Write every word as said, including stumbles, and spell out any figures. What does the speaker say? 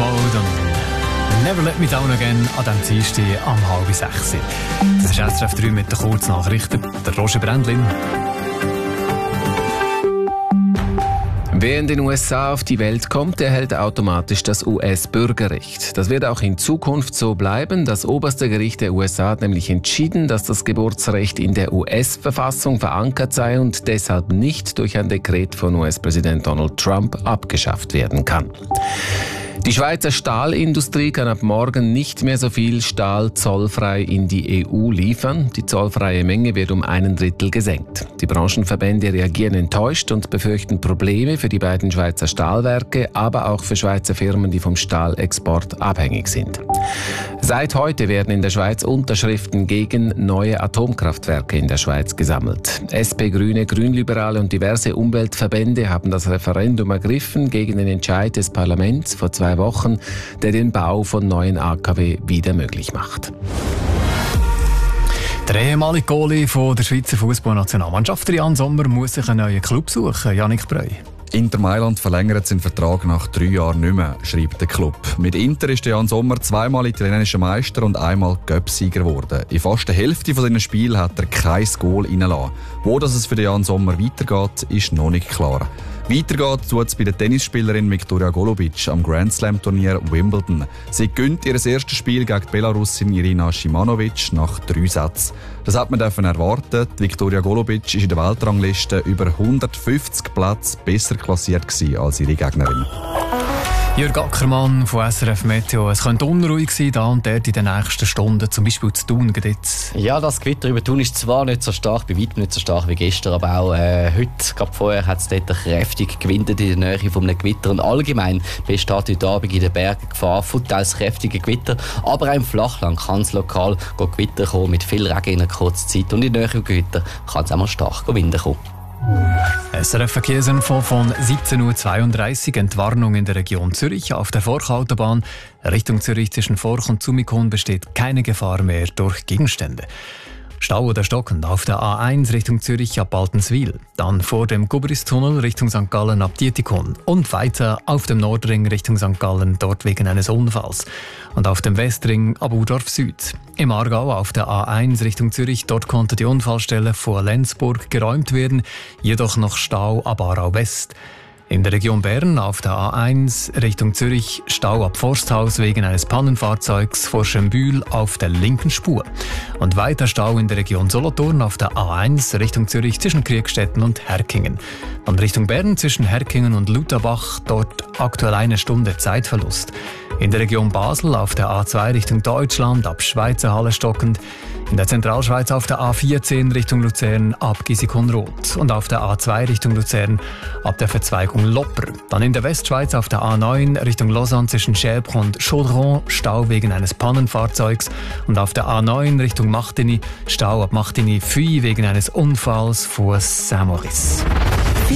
Mode und Never Let Me Down Again an diesem Dienstag am halb sechs. Das ist S R F drei mit den Kurznachrichten. Der Roger Brändlin. Wer in den U S A auf die Welt kommt, erhält automatisch das U S-Bürgerrecht. Das wird auch in Zukunft so bleiben. Das oberste Gericht der U S A hat nämlich entschieden, dass das Geburtsrecht in der U S-Verfassung verankert sei und deshalb nicht durch ein Dekret von U S-Präsident Donald Trump abgeschafft werden kann. Die Schweizer Stahlindustrie kann ab morgen nicht mehr so viel Stahl zollfrei in die E U liefern. Die zollfreie Menge wird um einen Drittel gesenkt. Die Branchenverbände reagieren enttäuscht und befürchten Probleme für die beiden Schweizer Stahlwerke, aber auch für Schweizer Firmen, die vom Stahlexport abhängig sind. Seit heute werden in der Schweiz Unterschriften gegen neue Atomkraftwerke in der Schweiz gesammelt. S P, Grüne, Grünliberale und diverse Umweltverbände haben das Referendum ergriffen gegen den Entscheid des Parlaments vor zwei Wochen, der den Bau von neuen A K W wieder möglich macht. Der ehemalige Goalie von der Schweizer Fußballnationalmannschaft, Jan Sommer, muss sich einen neuen Club suchen. Jannik Breu. Inter Mailand verlängert seinen Vertrag nach drei Jahren nicht mehr, schreibt der Club. Mit Inter ist Jan Sommer zweimal italienischer Meister und einmal Cup-Sieger geworden. In fast der Hälfte seiner Spiele hat er kein Goal reingelassen. Wo das es für Jan Sommer weitergeht, ist noch nicht klar. Weitergeht tut es bei der Tennisspielerin Viktoria Golubic am Grand Slam Turnier Wimbledon. Sie gewinnt ihr erstes Spiel gegen die Belarusin Irina Shimanovic nach drei Sätzen. Das hat man erwarten. Viktoria Golubic ist in der Weltrangliste über hundertfünfzig Plätze besser klassiert als ihre Gegnerin. Jörg Ackermann von S R F Meteo. Es könnte unruhig sein, da und dort in den nächsten Stunden, zum Beispiel zu Thun. Ja, das Gewitter über Thun ist zwar nicht so stark, bei weitem nicht so stark wie gestern, aber auch äh, heute, gerade vorher, hat es dort kräftig gewindet in der Nähe von einem Gewitter. Und allgemein besteht heute Abend in den Bergen Gefahr von teils kräftigen Gewitter, aber auch im Flachland kann es lokal Gewitter kommen mit viel Regen in einer kurzen Zeit. Und in der Nähe von Gewitter kann es auch mal stark Winden kommen. S R F Verkehrsinfo von siebzehn Uhr zweiunddreißig. Entwarnung in der Region Zürich. Auf der Forchautobahn Richtung Zürich zwischen Forch und Zumikon besteht keine Gefahr mehr durch Gegenstände. Stau oder stockend auf der A eins Richtung Zürich ab Baltenswil. Dann vor dem Gubristunnel Richtung Sankt Gallen ab Dietikon. Und weiter auf dem Nordring Richtung Sankt Gallen, dort wegen eines Unfalls. Und auf dem Westring ab Udorf Süd. Im Aargau auf der A eins Richtung Zürich, dort konnte die Unfallstelle vor Lenzburg geräumt werden, jedoch noch Stau ab Aarau West. In der Region Bern auf der A eins Richtung Zürich Stau ab Forsthaus wegen eines Pannenfahrzeugs vor Schembühl auf der linken Spur. Und weiter Stau in der Region Solothurn auf der A eins Richtung Zürich zwischen Kriegstetten und Herkingen. Und Richtung Bern zwischen Herkingen und Lutherbach, dort aktuell eine Stunde Zeitverlust. In der Region Basel auf der A zwei Richtung Deutschland ab Schweizer Halle stockend. In der Zentralschweiz auf der A vierzehn Richtung Luzern ab Gissikon-Roth. Und auf der A zwei Richtung Luzern ab der Verzweigung Lopper. Dann in der Westschweiz auf der A neun Richtung Lausanne zwischen Schäbch und Chaudron Stau wegen eines Pannenfahrzeugs. Und auf der A neun Richtung Machtini Stau ab Machtini-Fuy wegen eines Unfalls vor Saint-Maurice.